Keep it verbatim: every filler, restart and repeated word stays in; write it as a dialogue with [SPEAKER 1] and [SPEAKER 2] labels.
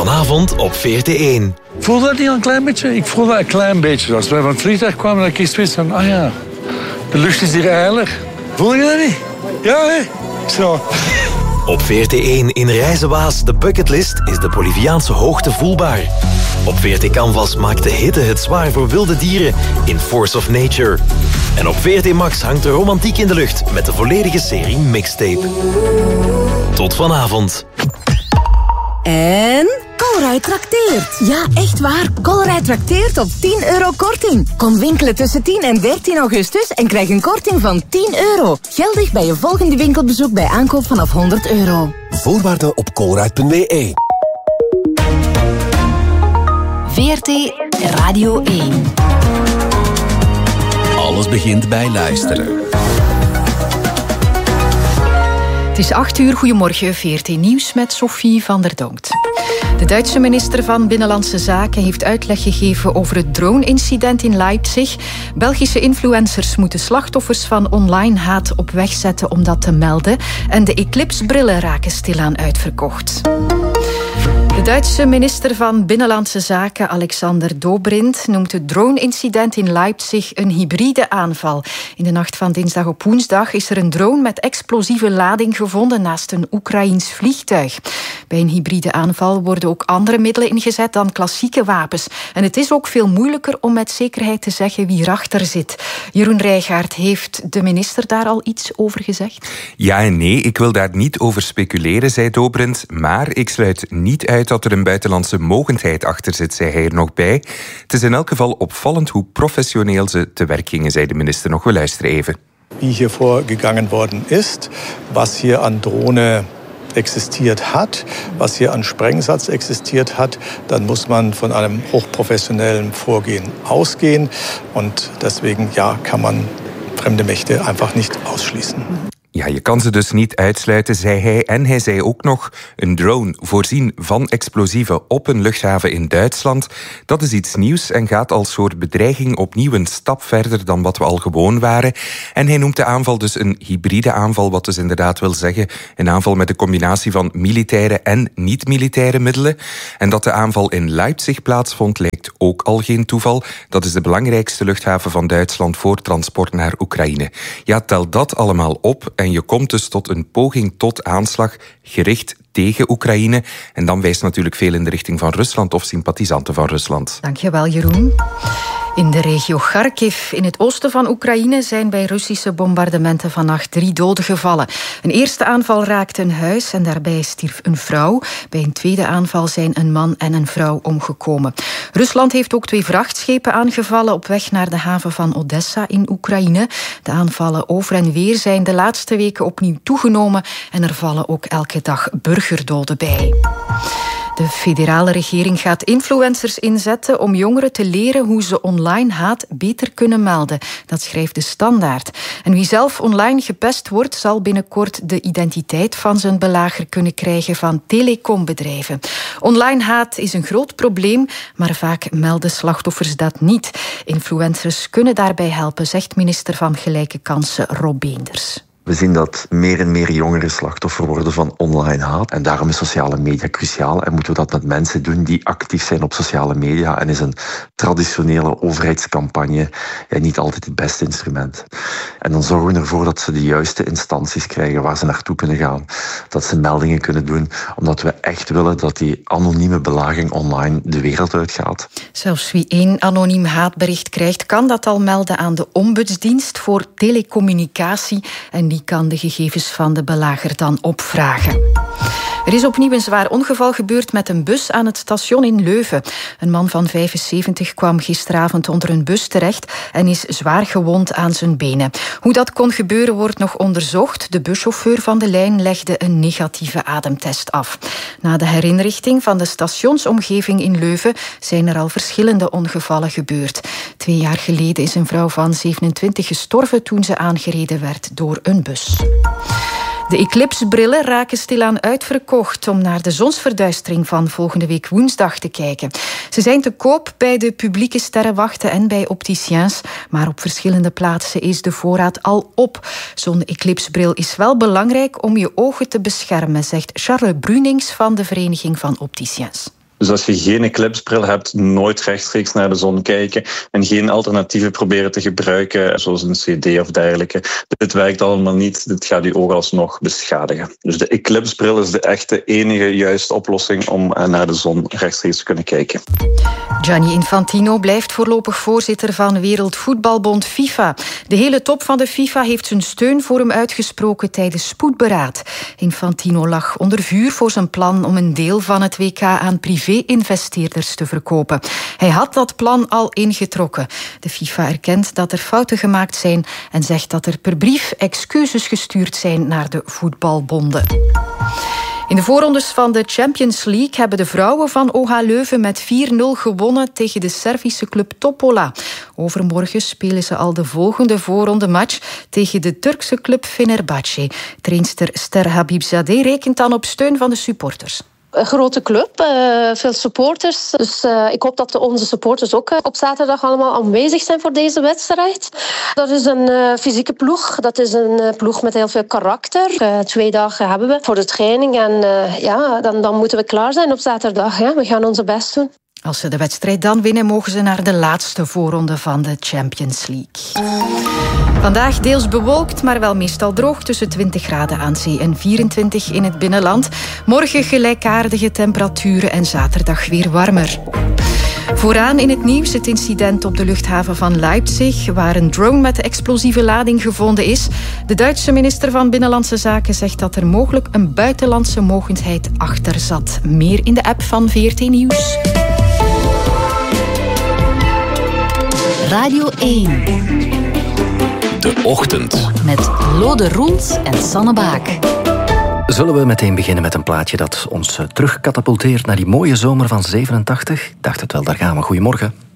[SPEAKER 1] Vanavond op V R T één.
[SPEAKER 2] Voel dat niet al een klein beetje? Ik voel dat een klein beetje. Als wij van het vliegtuig kwamen, dat ik eerst wist van... Ah ja, de lucht is hier heilig. Voel je dat niet? Ja, hè? Zo.
[SPEAKER 1] Op V R T één in Reizenwaas, de bucketlist, is de Boliviaanse hoogte voelbaar. Op V R T Canvas maakt de hitte het zwaar voor wilde dieren in Force of Nature. En op V R T Max hangt de romantiek in de lucht met de volledige serie Mixtape. Tot vanavond.
[SPEAKER 3] En Colruyt trakteert. Ja, echt waar. Colruyt trakteert op tien euro korting. Kom winkelen tussen tien en dertien augustus en krijg een korting van tien euro. Geldig bij je volgende winkelbezoek bij aankoop vanaf honderd euro.
[SPEAKER 4] Voorwaarden op colruyt punt b e.
[SPEAKER 3] V R T Radio één.
[SPEAKER 4] Alles begint bij luisteren.
[SPEAKER 5] Het is acht uur, goedemorgen, V R T Nieuws met Sophie van der Donkt. De Duitse minister van Binnenlandse Zaken heeft uitleg gegeven over het drone-incident in Leipzig. Belgische influencers moeten slachtoffers van online haat op weg zetten om dat te melden. En de Eclipse-brillen raken stilaan uitverkocht. De Duitse minister van Binnenlandse Zaken, Alexander Dobrindt, noemt het drone-incident in Leipzig een hybride aanval. In de nacht van dinsdag op woensdag is er een drone met explosieve lading gevonden naast een Oekraïens vliegtuig. Bij een hybride aanval worden ook andere middelen ingezet dan klassieke wapens. En het is ook veel moeilijker om met zekerheid te zeggen wie erachter zit. Jeroen Rijgaard, heeft de minister daar al iets over gezegd?
[SPEAKER 6] Ja en nee, ik wil daar niet over speculeren, zei Dobrindt, maar ik sluit niet uit dat er een buitenlandse mogendheid achter zit, zei hij er nog bij. Het is in elk geval opvallend hoe professioneel ze te werk gingen, zei de minister nog. We luisteren even.
[SPEAKER 7] Wie hier vorgegangen worden ist, was hier an Drohne existiert hat, was hier an Sprengsatz existiert hat, dann muss man von einem hochprofessionellen Vorgehen ausgehen. Und deswegen ja, kann man fremde Mächte einfach nicht ausschließen.
[SPEAKER 6] Ja, je kan ze dus niet uitsluiten, zei hij. En hij zei ook nog, een drone voorzien van explosieven op een luchthaven in Duitsland, dat is iets nieuws en gaat als soort bedreiging opnieuw een stap verder dan wat we al gewoon waren. En hij noemt de aanval dus een hybride aanval, wat dus inderdaad wil zeggen een aanval met een combinatie van militaire en niet-militaire middelen. En dat de aanval in Leipzig plaatsvond, lijkt ook al geen toeval. Dat is de belangrijkste luchthaven van Duitsland voor transport naar Oekraïne. Ja, tel dat allemaal op en je komt dus tot een poging tot aanslag gericht tegen Oekraïne. En dan wijst natuurlijk veel in de richting van Rusland of sympathisanten van Rusland.
[SPEAKER 5] Dankjewel, Jeroen. In de regio Kharkiv, in het oosten van Oekraïne, zijn bij Russische bombardementen vannacht drie doden gevallen. Een eerste aanval raakte een huis en daarbij stierf een vrouw. Bij een tweede aanval zijn een man en een vrouw omgekomen. Rusland heeft ook twee vrachtschepen aangevallen op weg naar de haven van Odessa in Oekraïne. De aanvallen over en weer zijn de laatste weken opnieuw toegenomen en er vallen ook elke dag burgerdoden bij. De federale regering gaat influencers inzetten om jongeren te leren hoe ze online haat beter kunnen melden. Dat schrijft de Standaard. En wie zelf online gepest wordt, zal binnenkort de identiteit van zijn belager kunnen krijgen van telecombedrijven. Online haat is een groot probleem, maar vaak melden slachtoffers dat niet. Influencers kunnen daarbij helpen, zegt minister van Gelijke Kansen Rob Beenders.
[SPEAKER 8] We zien dat meer en meer jongeren slachtoffer worden van online haat. En daarom is sociale media cruciaal. En moeten we dat met mensen doen die actief zijn op sociale media. En is een traditionele overheidscampagne ja, niet altijd het beste instrument. En dan zorgen we ervoor dat ze de juiste instanties krijgen waar ze naartoe kunnen gaan. Dat ze meldingen kunnen doen. Omdat we echt willen dat die anonieme belaging online de wereld uitgaat.
[SPEAKER 5] Zelfs wie één anoniem haatbericht krijgt, kan dat al melden aan de ombudsdienst voor telecommunicatie. En die kan de gegevens van de belager dan opvragen. Er is opnieuw een zwaar ongeval gebeurd met een bus aan het station in Leuven. Een man van vijfenzeventig kwam gisteravond onder een bus terecht en is zwaar gewond aan zijn benen. Hoe dat kon gebeuren wordt nog onderzocht. De buschauffeur van de lijn legde een negatieve ademtest af. Na de herinrichting van de stationsomgeving in Leuven zijn er al verschillende ongevallen gebeurd. Twee jaar geleden is een vrouw van zevenentwintig gestorven toen ze aangereden werd door een bus. De Eclipse-brillen raken stilaan uitverkocht om naar de zonsverduistering van volgende week woensdag te kijken. Ze zijn te koop bij de publieke sterrenwachten en bij opticiens, maar op verschillende plaatsen is de voorraad al op. Zo'n Eclipse-bril is wel belangrijk om je ogen te beschermen, zegt Charles Brunings van de Vereniging van Opticiens.
[SPEAKER 9] Dus als je geen eclipsebril hebt, nooit rechtstreeks naar de zon kijken en geen alternatieven proberen te gebruiken, zoals een C D of dergelijke. Dit werkt allemaal niet. Dit gaat je ogen alsnog beschadigen. Dus de eclipsebril is de echte enige juiste oplossing om naar de zon rechtstreeks te kunnen kijken.
[SPEAKER 5] Gianni Infantino blijft voorlopig voorzitter van Wereldvoetbalbond FIFA. De hele top van de FIFA heeft zijn steun voor hem uitgesproken tijdens spoedberaad. Infantino lag onder vuur voor zijn plan om een deel van het W K aan privé-investeerders te verkopen. Hij had dat plan al ingetrokken. De FIFA erkent dat er fouten gemaakt zijn en zegt dat er per brief excuses gestuurd zijn naar de voetbalbonden. In de voorrondes van de Champions League hebben de vrouwen van O H Leuven met vier nul gewonnen tegen de Servische club Topola. Overmorgen spelen ze al de volgende voorrondematch tegen de Turkse club Fenerbahce. Trainster Ster Habibzadeh rekent dan op steun van de supporters.
[SPEAKER 10] Een grote club, uh, veel supporters. Dus uh, ik hoop dat onze supporters ook uh, op zaterdag allemaal aanwezig zijn voor deze wedstrijd. Dat is een uh, fysieke ploeg. Dat is een uh, ploeg met heel veel karakter. Uh, twee dagen hebben we voor de training. En uh, ja, dan, dan moeten we klaar zijn op zaterdag. Ja. We gaan onze best doen.
[SPEAKER 5] Als ze de wedstrijd dan winnen, mogen ze naar de laatste voorronde van de Champions League. Vandaag deels bewolkt, maar wel meestal droog, tussen twintig graden aan zee en vierentwintig in het binnenland. Morgen gelijkaardige temperaturen en zaterdag weer warmer. Vooraan in het nieuws het incident op de luchthaven van Leipzig, waar een drone met explosieve lading gevonden is. De Duitse minister van Binnenlandse Zaken zegt dat er mogelijk een buitenlandse mogendheid achter zat. Meer in de app van V R T Nieuws.
[SPEAKER 3] Radio één.
[SPEAKER 4] De Ochtend.
[SPEAKER 3] Met Lode Roels en Sanne Baak.
[SPEAKER 11] Zullen we meteen beginnen met een plaatje dat ons terugkatapulteert naar die mooie zomer van zevenentachtig? Dacht het wel, daar gaan we. Goedemorgen.